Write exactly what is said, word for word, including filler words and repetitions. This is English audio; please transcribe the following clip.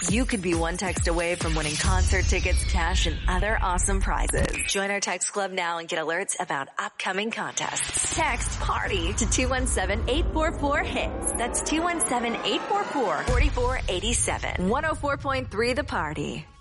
You could be one text away from winning concert tickets, cash, and other awesome prizes. Join our text club now and get alerts about upcoming contests. Text PARTY to two one seven, eight four four, HITS. That's two one seven, eight four four, four four eight seven. one oh four point three The Party.